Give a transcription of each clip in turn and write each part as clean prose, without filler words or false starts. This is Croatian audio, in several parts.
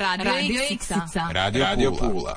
Radio Iksica. Radio Pula.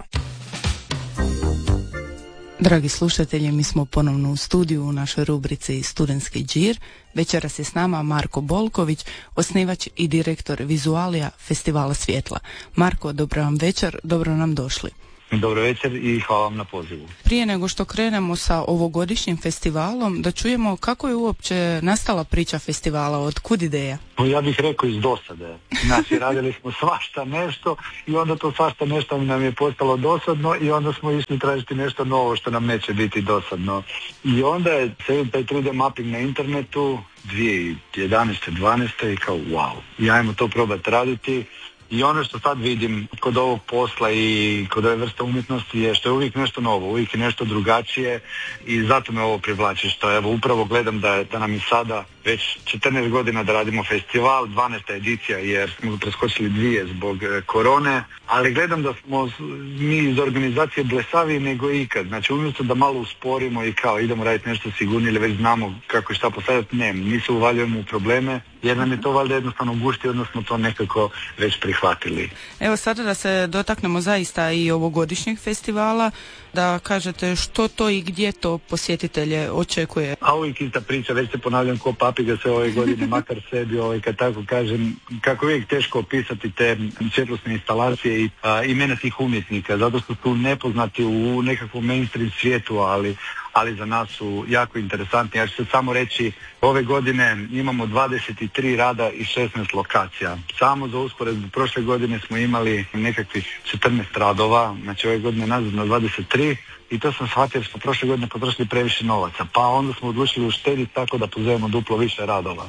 Dragi slušatelji, mi smo ponovno u studiju u našoj rubrici Studentski džir. Večeras je s nama Marko Bolković, osnivač i direktor Vizualija Festivala Svjetla. Marko, dobro vam večer, dobro nam došli. Dobro večer i hvala vam na pozivu. Prije nego što krenemo sa ovogodišnjim festivalom, da čujemo kako je uopće nastala priča festivala, od kud ideja? Ja bih rekao iz dosade. Znači, radili smo svašta nešto i onda to svašta nešto nam je postalo dosadno i onda smo išli tražiti nešto novo što nam neće biti dosadno. I onda je taj 3D mapping na internetu 2011. 12. i kao wow, i ajmo to probati raditi. I ono što sad vidim kod ovog posla i kod ove vrste umjetnosti je što je uvijek nešto novo, uvijek je nešto drugačije i zato me ovo privlači, što evo upravo gledam da nam je sada već 14 godina da radimo festival, 12. edicija jer smo preskočili 2 zbog korone, ali gledam da smo mi iz organizacije blesaviji nego ikad. Znači umjesto da malo usporimo i kao idemo raditi nešto sigurnije ili već znamo kako i šta postavljati, ne, mi se uvaljujemo u probleme jer nam je to valjda jednostavno gušti, odnosno to nekako već prihvatili. Evo sada da se dotaknemo zaista i ovogodišnjeg festivala, da kažete što to i gdje to posjetitelje očekuje. A uvijek ista priča, već se ponavljam ko papiga sve ove godine, makar sebi, kad tako kažem, kako uvijek teško opisati te svjetlosne instalacije i imena tih umjetnika, zato što su nepoznati u nekakvom mainstream svijetu, ali za nas su jako interesantni. Ja ću se samo reći, ove godine imamo 23 rada i 16 lokacija. Samo za usporedbu, prošle godine smo imali nekakvih 14 radova, znači ove godine nazad na 23 i to sam shvatio jer smo prošle godine potrošili previše novaca. Pa onda smo odlučili uštediti tako da pozovemo duplo više radova.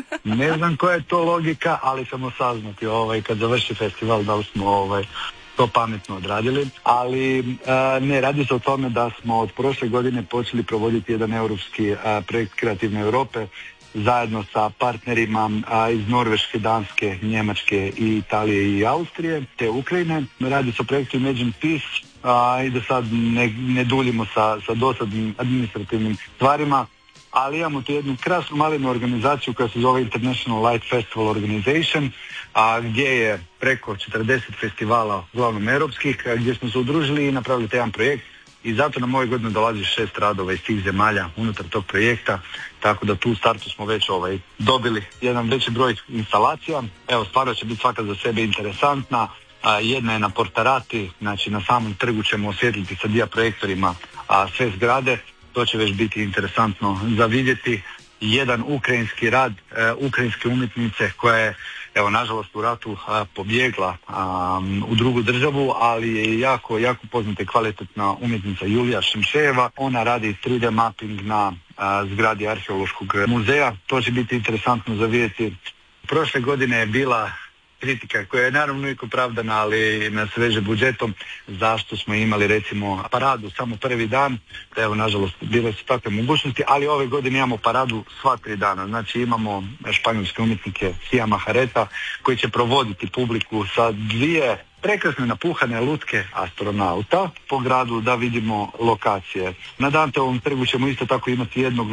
Ne znam koja je to logika, ali ćemo saznati kad završi festival da li smo to pametno odradili, ali ne, radi se o tome da smo od prošle godine počeli provoditi jedan europski projekt Kreativne Europe zajedno sa partnerima iz Norveške, Danske, Njemačke i Italije i Austrije te Ukrajine. Radi se o projektu Imagine Peace i da sad ne duljimo sa dosadnim administrativnim stvarima, ali imamo tu jednu krasnu malenu organizaciju koja se zove International Light Festival Organization, gdje je preko 40 festivala, uglavnom europskih, gdje smo se udružili i napravili taj jedan projekt i zato nam ove godine dolazi 6 radova iz tih zemalja unutar tog projekta, tako da tu u startu smo već dobili jedan veći broj instalacija. Evo, stvarno će biti svaka za sebe interesantna. Jedna je na Portarati, znači na samom trgu ćemo osvijetliti sa dijaprojektorima sve zgrade. To će već biti interesantno za vidjeti. Jedan ukrajinski rad, ukrajinske umjetnice koja je, evo, nažalost u ratu pobjegla u drugu državu, ali je jako, jako poznata i kvalitetna umjetnica Julija Šimšejeva. Ona radi 3D mapping na zgradi Arheološkog muzeja. To će biti interesantno za vidjeti. Prošle godine je bila kritika koja je naravno uvijek opravdana, ali nas veže budžetom, zašto smo imali recimo paradu samo prvi dan. Evo, nažalost, bile su takve mogućnosti, ali ove godine imamo paradu sva 3 dana. Znači imamo španjolske umjetnike Sia Mahareta koji će provoditi publiku sa 2 prekrasne napuhane lutke astronauta po gradu da vidimo lokacije. Na Danteovom trgu ćemo isto tako imati jednog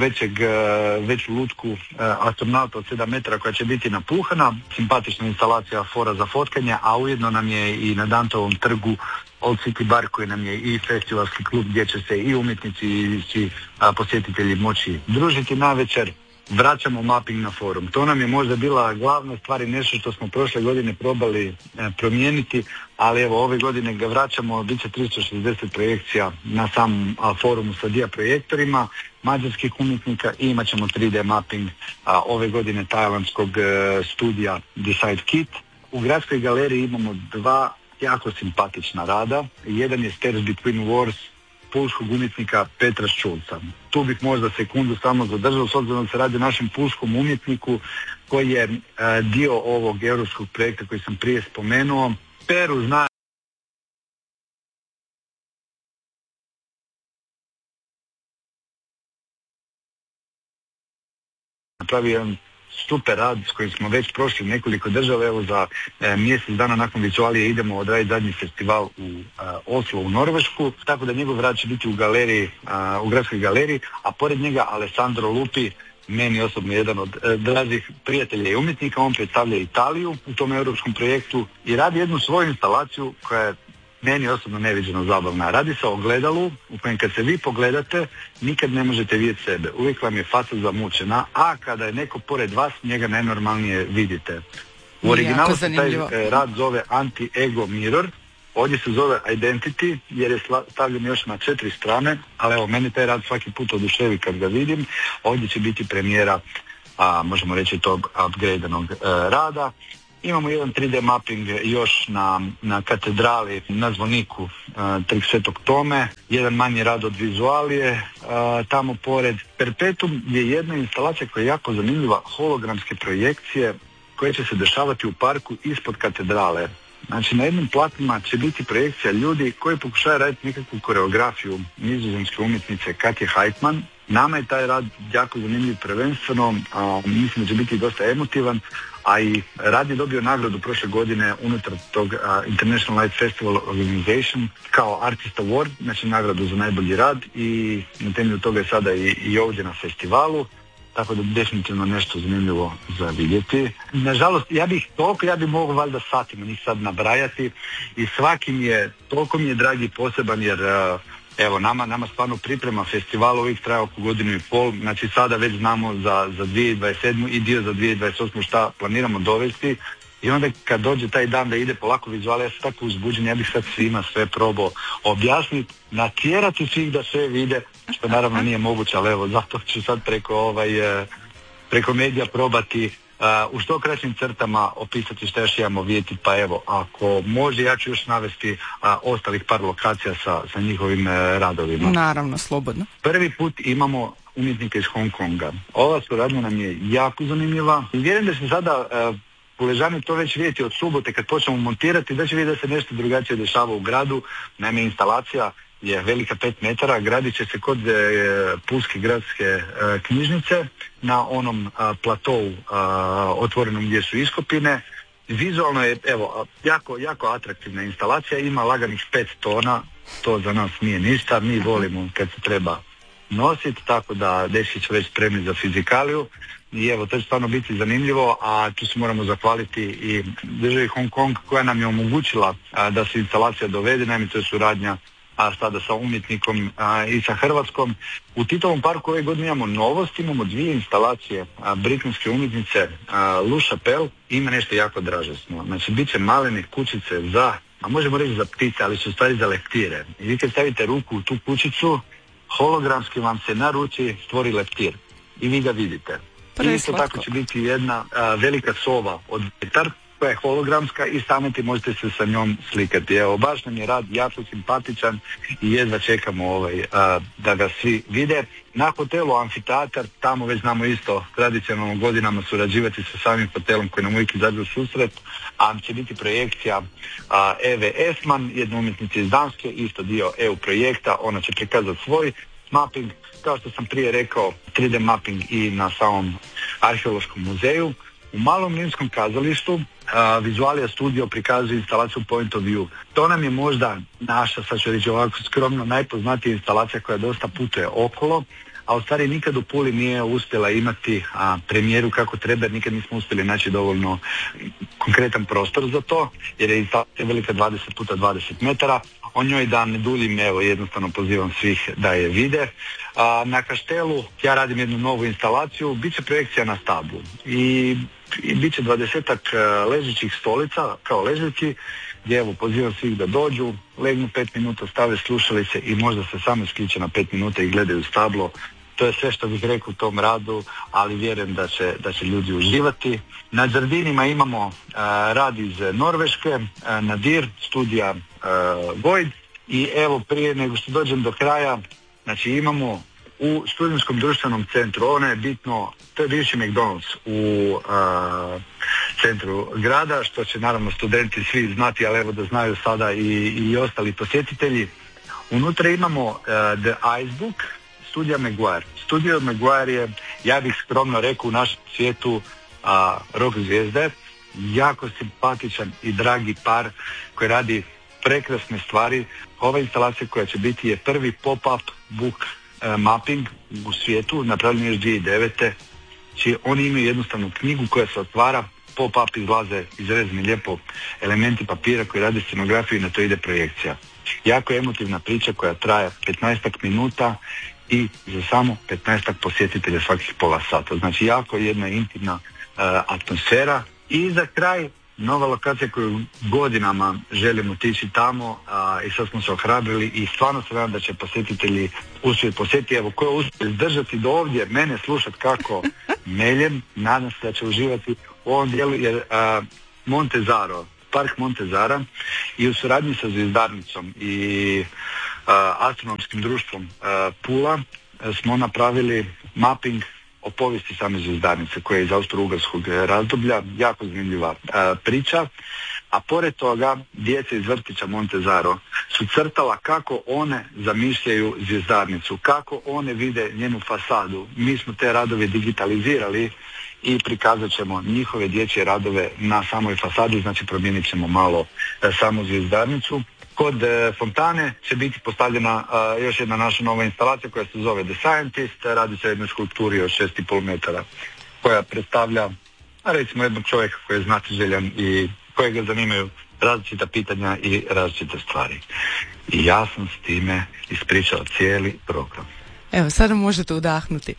veću lutku astronauta od 7 metara koja će biti napuhana. Simpatična instalacija, fora za fotkanje, a ujedno nam je i na Danteovom trgu Old City Bar koji nam je i festivalski klub gdje će se i umjetnici i posjetitelji moći družiti navečer. Vraćamo mapping na forum. To nam je možda bila glavna stvar i nešto što smo prošle godine probali promijeniti, ali evo ove godine ga vraćamo, bit će 360 projekcija na samom forumu sa dijaprojektorima mađarskih umjetnika i imat ćemo 3D mapping ove godine tajlandskog studija Decide Kit. U gradskoj galeriji imamo 2 jako simpatična rada. Jedan je Stairs Between Wars pulskog umjetnika Petra Ščulca. Tu bih možda sekundu samo zadržao, s obzirom da se radi o našem pulskom umjetniku koji je dio ovog europskog projekta koji sam prije spomenuo. Peru zna napravi jedan super rad s kojim smo već prošli nekoliko država. Evo, za mjesec dana nakon Vizualije idemo odraditi zadnji festival u Oslo u Norvešku, tako da njegov rad će biti u galeriji, u gradskoj galeriji, a pored njega Alessandro Lupi meni osobno jedan od dražih prijatelja i umjetnika. On predstavlja Italiju u tom europskom projektu i radi jednu svoju instalaciju koja je meni osobno neviđeno zabavna. Radi se o ogledalu u kojem kad se vi pogledate nikad ne možete vidjeti sebe. Uvijek vam je faca zamućena, a kada je neko pored vas njega najnormalnije vidite. U originalu se taj rad zove Anti-Ego Mirror, ovdje se zove Identity jer je stavljen još na 4 strane, ali evo meni taj rad svaki put oduševi kad ga vidim. Ovdje će biti premijera, možemo reći, tog upgradenog rada. Imamo jedan 3D mapping još na katedrali, na zvoniku Trg Svetog Tome, jedan manji rad od Vizualije, tamo pored. Perpetuum je jedna instalacija koja je jako zanimljiva, hologramske projekcije koje će se dešavati u parku ispod katedrale. Znači na jednim platnima će biti projekcija ljudi koji pokušaju raditi nekakvu koreografiju nizozemske umjetnice Katje Heitman. Nama je taj rad jako zanimljiv prvenstveno, mislim da će biti dosta emotivan, a i rad je dobio nagradu prošle godine unutar tog International Light Festival Organization kao Artist Award, znači nagradu za najbolji rad, i na temelju toga je sada i ovdje na festivalu. Tako da definitivno nešto zanimljivo za vidjeti. Nažalost, ja bih mogao valjda satima njih sad nabrajati i svaki mi je, toliko mi je dragi i poseban jer evo nama stvarno priprema festivala uvijek traje oko 1.5 godine. Znači sada već znamo za 2027. i dio za 2028. šta planiramo dovesti. I onda kad dođe taj dan da ide polako Vizualija, ja sam tako uzbuđen, ja bih sad svima sve probao objasniti, natjerati svih da sve vide, što naravno nije moguće, ali evo zato ću sad preko medija probati u što kraćim crtama opisati što još imamo vidjeti. Pa evo, ako može, ja ću još navesti ostalih par lokacija sa njihovim radovima. Naravno, slobodno. Prvi put imamo umjetnike iz Hong Konga. Ova suradnja nam je jako zanimljiva i vjerujem da se sada Puležani to već vidjeti od subote kad počnemo montirati, da će vidjeti da se nešto drugačije dešava u gradu. Naime, instalacija je velika 5 metara, gradit će se kod Pulske gradske knjižnice na onom platovu otvorenom gdje su iskopine. Vizualno je jako atraktivna instalacija, ima laganih 5 tona, to za nas nije ništa, mi volimo kad se treba nositi, tako da dečki će već spremni za fizikaliju. I evo, to će stvarno biti zanimljivo, a tu se moramo zahvaliti i državi Hong Kong koja nam je omogućila da se instalacija dovede, naime to je suradnja sada sa umjetnikom i sa Hrvatskom. U Titovom parku ove godine imamo novost, imamo 2 instalacije britanske umjetnice Lou Chappelle, ima nešto jako dražesno. Znači, bit će malene kućice za, a možemo reći za ptice, ali su u stvari za leptire. I vi kad stavite ruku u tu kućicu, hologramski vam se na ruci stvori leptir i vi ga vidite. I isto tako će biti jedna velika sova od metar koja je hologramska i sameti možete se sa njom slikati. Evo, baš nam je rad jako simpatičan i jedva čekamo da ga svi vide. Na hotelu Amfiteatar, tamo već znamo isto tradicionalno godinama surađivati sa samim hotelom koji nam uvijek izađe u susret, a će biti projekcija Eve Esman, jedna umjetnica iz Danske, isto dio EU projekta, ona će prikazati svoj mapping, kao što sam prije rekao, 3D mapping i na samom arheološkom muzeju. U Malom rimskom kazalištu Vizualija studio prikazuje instalaciju Point of View. To nam je možda naša, sad ću reći ovako skromno, najpoznatija instalacija koja dosta putuje okolo, a u stvari nikad u Puli nije uspjela imati premijeru kako treba, jer nikad nismo uspjeli naći dovoljno konkretan prostor za to, jer je instalacija velika 20 puta 20 metara. O njoj da ne duljim, evo, jednostavno pozivam svih da je vide. Na Kaštelu ja radim jednu novu instalaciju, bit će projekcija na stablu i bit će 20-ak ležećih stolica kao ležeći, gdje evo pozivam svih da dođu, legnu 5 minuta, stave slušalice i možda se samo isključe na 5 minuta i gledaju stablo. To je sve što bih rekao u tom radu, ali vjerujem da će ljudi uživati. Na Đardinima imamo rad iz Norveške, Nadir, studija Void, i evo prije nego što dođem do kraja, znači imamo u Studentskom društvenom centru, ono je bitno, to je bivši McDonald's u centru grada, što će naravno studenti svi znati, ali evo da znaju sada i ostali posjetitelji. Unutra imamo The Icebook, Studija Maguire. Studio Maguire je, ja bih skromno rekao, u našem svijetu rock zvijezde, jako simpatičan i dragi par koji radi prekrasne stvari. Ova instalacija koja će biti je prvi pop-up book mapping u svijetu, napravljen još 2009. Znači oni imaju jednostavnu knjigu koja se otvara, pop-up izlaze izrezani lijepo elementi papira koji rade scenografiju i na to ide projekcija. Jako emotivna priča koja traje 15 minuta i za samo 15 posjetitelja svakih pola sata. Znači jako jedna intimna atmosfera. I za kraj nova lokacija koju godinama želimo otići tamo i sad smo se ohrabrili i stvarno se nadam da će posjetitelji uspjeti posjetiti. Evo, ko je uspjeti izdržati do ovdje, mene slušat kako meljem, nadam se da će uživati u ovom dijelu jer Montezaro, park Montezara i u suradnji sa Zvijezdarnicom i astronomskim društvom Pula smo napravili mapping o povijesti same Zvijezdarnice koja je iz austro-ugarskog razdoblja, jako zanimljiva priča, a pored toga djeca iz vrtića Montezaro su crtala kako one zamišljaju Zvijezdarnicu, kako one vide njenu fasadu. Mi smo te radove digitalizirali i prikazat ćemo njihove dječje radove na samoj fasadi, znači promijenit ćemo malo samu Zvijezdarnicu. Kod fontane će biti postavljena još jedna naša nova instalacija koja se zove The Scientist, radi se o jednoj skulpturi od 6,5 metara koja predstavlja recimo jednog čovjeka koji je znatiželjan i kojega zanimaju različita pitanja i različite stvari. I ja sam s time ispričao cijeli program. Evo, sada možete udahnuti.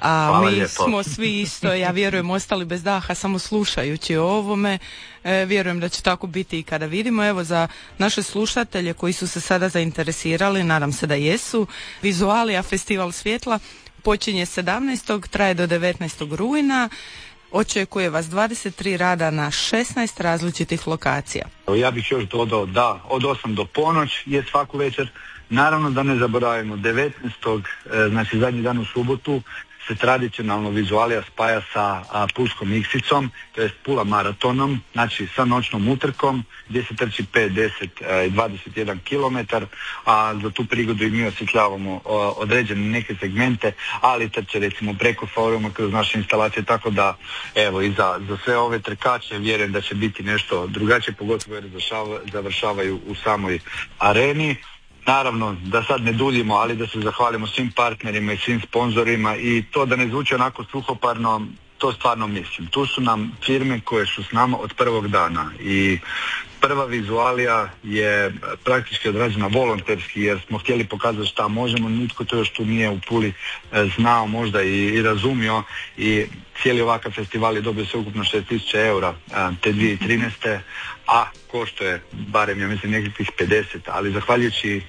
A mi lijepo. smo svi isto, ja vjerujem, ostali bez daha samo slušajući o ovome. Vjerujem da će tako biti i kada vidimo. Evo, za naše slušatelje koji su se sada zainteresirali, nadam se da jesu, Vizualija Festival svjetla počinje 17. traje do 19. rujna. Očekuje vas 23 rada na 16 različitih lokacija. Ja bih još dodao da od 8 do ponoć je svaku večer. Naravno da ne zaboravimo 19. znači zadnji dan u subotu se tradicionalno Vizualija spaja sa Pulskom X-icom, to jest Pula maratonom, znači sa noćnom utrkom gdje se trči 5, 10 i 21 km, a za tu prigodu i mi osvjetljavamo određene neke segmente, ali trče recimo preko foruma kroz naše instalacije, tako da evo i za sve ove trkače vjerujem da će biti nešto drugačije, pogotovo jer završavaju u samoj areni. Naravno, da sad ne duljimo, ali da se zahvalimo svim partnerima i svim sponzorima i to da ne zvuči onako suhoparno, to stvarno mislim. Tu su nam firme koje su s nama od prvog dana i prva Vizualija je praktički odrađena volonterski jer smo htjeli pokazati šta možemo, nitko to još tu nije u Puli znao možda i razumio i cijeli ovakav festival je dobio sveukupno 6.000 eura te 2013. a košto je barem ja mislim nekakvih 50, ali zahvaljujući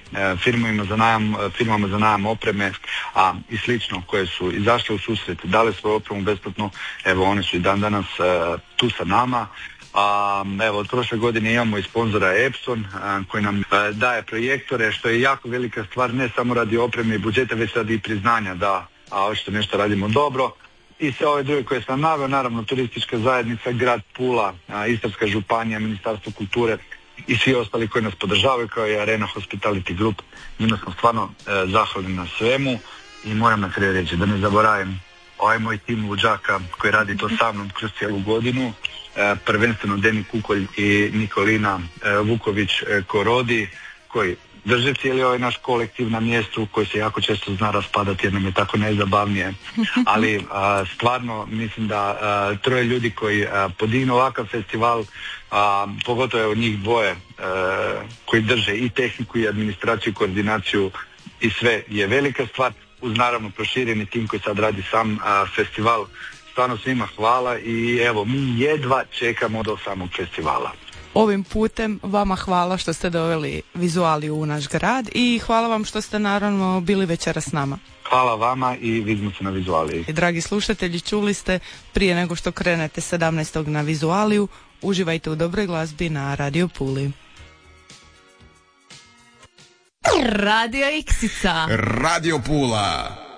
firmama za najam opreme i slično koje su izašle u susret, dale svoju opremu besplatno, evo one su i dan danas tu sa nama. Evo, od prošle godine imamo i sponzora Epson koji nam daje projektore, što je jako velika stvar, ne samo radi opreme i budžeta, već radi i priznanja da očito nešto radimo dobro. I sve ove druge koje sam naveo, naravno turistička zajednica, grad Pula, Istarska županija, Ministarstvo kulture i svi ostali koji nas podržavaju kao i Arena Hospitality Group. Njima smo stvarno zahvalni na svemu i moram na kraju reći da ne zaboravim ovaj moj tim luđaka koji radi to sa mnom kroz cijelu godinu, prvenstveno Deni Kukolj i Nikolina Vuković Korodi koji drže cijeli ovaj naš kolektiv na mjestu koji se jako često zna raspadati jer nam je tako najzabavnije, ali stvarno mislim da troje ljudi koji podignu ovakav festival, pogotovo evo njih dvoje koji drže i tehniku i administraciju, koordinaciju i sve je velika stvar, uz naravno prošireni tim koji sad radi sam festival. Stvarno svima hvala i evo mi jedva čekamo do samog festivala. Ovim putem vama hvala što ste doveli Vizualiju u naš grad i hvala vam što ste naravno bili večera s nama. Hvala vama i vidimo se na Vizualiji. I dragi slušatelji, čuli ste, prije nego što krenete 17. na Vizualiju, uživajte u dobroj glazbi na Radio Puli. Radio Iksica. Radio Pula.